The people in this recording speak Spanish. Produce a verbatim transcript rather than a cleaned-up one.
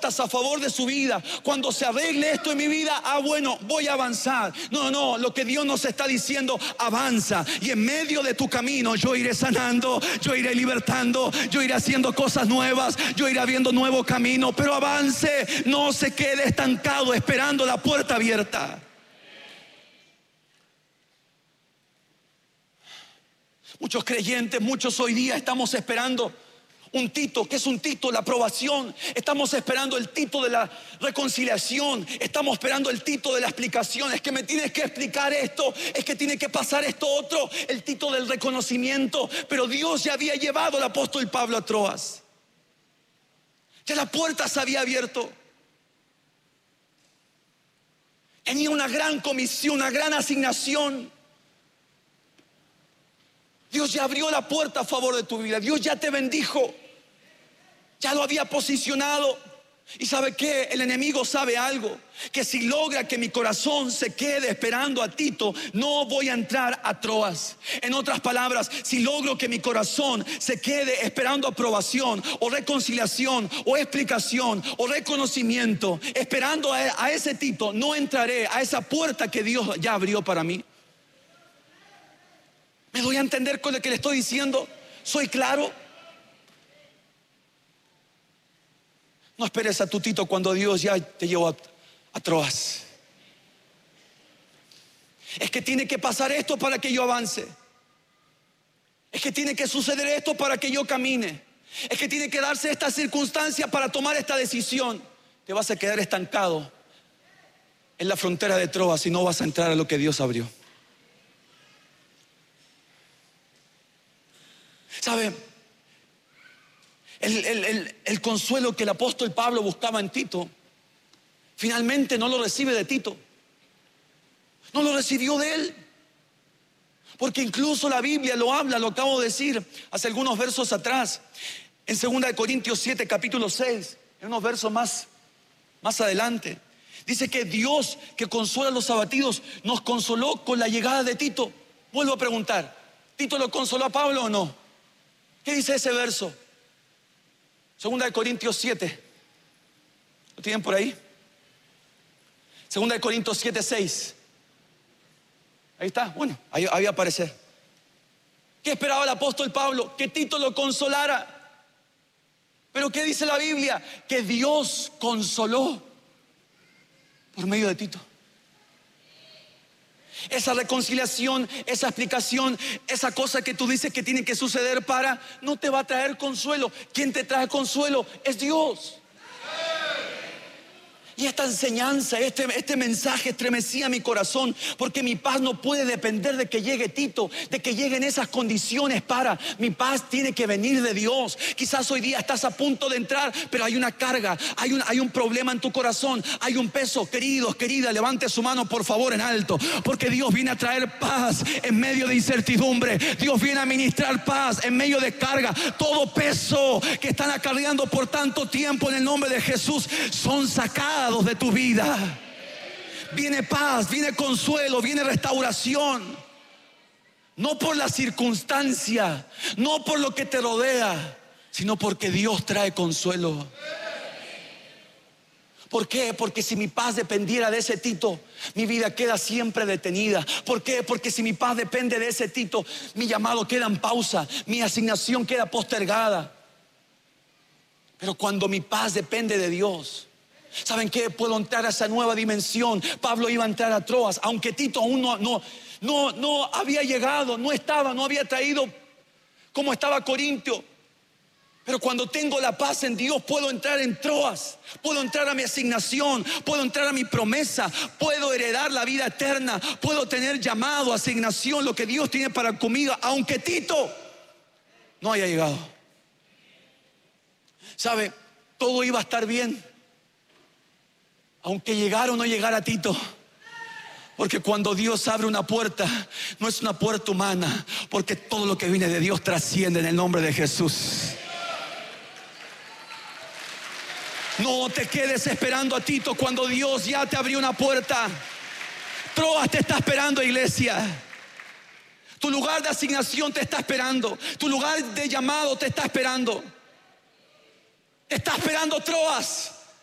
puertas a favor de su vida, cuando se arregle esto en mi vida, ah bueno, voy a avanzar. No, no, lo que Dios nos está diciendo, avanza. Y en medio de tu camino yo iré sanando, yo iré libertando, yo iré haciendo cosas nuevas, yo iré abriendo nuevo camino. Pero avance, no se quede estancado esperando la puerta abierta. Muchos creyentes, muchos hoy día estamos esperando un Tito. ¿Qué es un Tito? La aprobación. Estamos esperando el Tito de la reconciliación. Estamos esperando el Tito de la explicación. Es que me tienes que explicar esto, es que tiene que pasar esto otro. El Tito del reconocimiento. Pero Dios ya había llevado al apóstol Pablo a Troas. Ya la puerta se había abierto. Tenía una gran comisión, una gran asignación. Dios ya abrió la puerta a favor de tu vida. Dios ya te bendijo. Ya lo había posicionado. Y ¿sabe qué? El enemigo sabe algo. Que si logra que mi corazón se quede esperando a Tito, no voy a entrar a Troas. En otras palabras, si logro que mi corazón se quede esperando aprobación o reconciliación o explicación o reconocimiento, esperando a, a ese Tito, no entraré a esa puerta que Dios ya abrió para mí. ¿Me doy a entender con lo que le estoy diciendo? ¿Soy claro? No esperes a tu Tito cuando Dios ya te llevó a, a Troas. Es que tiene que pasar esto para que yo avance. Es que tiene que suceder esto para que yo camine. Es que tiene que darse esta circunstancia para tomar esta decisión. Te vas a quedar estancado en la frontera de Troas y no vas a entrar a lo que Dios abrió. ¿Sabe? El, el, el, el consuelo que el apóstol Pablo buscaba en Tito, finalmente no lo recibe de Tito. No lo recibió de él. Porque incluso la Biblia lo habla, lo acabo de decir hace algunos versos atrás. En segunda de Corintios siete, capítulo seis, en unos versos más, más adelante. Dice que Dios, que consuela a los abatidos, nos consoló con la llegada de Tito. Vuelvo a preguntar, ¿Tito lo consoló a Pablo o no? ¿Qué dice ese verso? Segunda de Corintios siete. ¿Lo tienen por ahí? Segunda de Corintios siete, seis. Ahí está, bueno, ahí, ahí va a aparecer. ¿Qué esperaba el apóstol Pablo? Que Tito lo consolara. Pero ¿qué dice la Biblia? Que Dios consoló por medio de Tito. Esa reconciliación, esa explicación, esa cosa que tú dices que tiene que suceder para, no te va a traer consuelo. ¿Quién te trae consuelo? Es Dios. Y esta enseñanza, este, este mensaje estremecía mi corazón, porque mi paz no puede depender de que llegue Tito, de que lleguen esas condiciones para. Mi paz tiene que venir de Dios. Quizás hoy día estás a punto de entrar, pero hay una carga, hay un, hay un problema en tu corazón, hay un peso. Queridos, querida, levante su mano por favor en alto, porque Dios viene a traer paz en medio de incertidumbre. Dios viene a ministrar paz en medio de carga. Todo peso que están acarreando por tanto tiempo en el nombre de Jesús son sacados de tu vida. Viene paz, viene consuelo, viene restauración. No por la circunstancia, no por lo que te rodea, sino porque Dios trae consuelo. ¿Por qué? Porque si mi paz dependiera de ese Tito, mi vida queda siempre detenida. ¿Por qué? Porque si mi paz depende de ese Tito, mi llamado queda en pausa, mi asignación queda postergada. Pero cuando mi paz depende de Dios, ¿saben qué? Puedo entrar a esa nueva dimensión. Pablo iba a entrar a Troas, aunque Tito aún no, no, no, no había llegado, no estaba, no había traído como estaba Corintio. Pero cuando tengo la paz en Dios, puedo entrar en Troas, puedo entrar a mi asignación, puedo entrar a mi promesa, puedo heredar la vida eterna, puedo tener llamado, asignación, lo que Dios tiene para conmigo, aunque Tito no haya llegado. ¿Sabe? Todo iba a estar bien, aunque llegara o no llegara Tito. Porque cuando Dios abre una puerta, no es una puerta humana, porque todo lo que viene de Dios trasciende en el nombre de Jesús. No te quedes esperando a Tito cuando Dios ya te abrió una puerta. Troas te está esperando, iglesia. Tu lugar de asignación te está esperando. Tu lugar de llamado te está esperando. Te está esperando Troas.